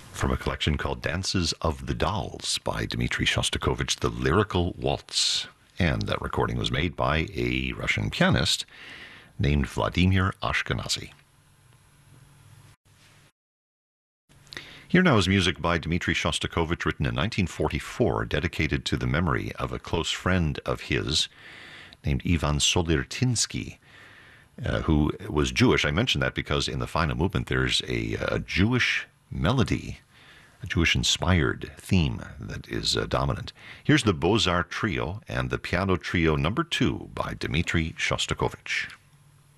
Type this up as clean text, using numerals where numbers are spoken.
From a collection called Dances of the Dolls by Dmitri Shostakovich, the Lyrical Waltz. And that recording was made by a Russian pianist named Vladimir Ashkenazy. Here now is music by Dmitri Shostakovich, written in 1944, dedicated to the memory of a close friend of his named Ivan Solirtinsky, who was Jewish. I mention that because in the final movement there's a Jewish melody, a Jewish-inspired theme that is dominant. Here's the Beaux-Arts Trio and the Piano Trio No. 2 by Dmitri Shostakovich.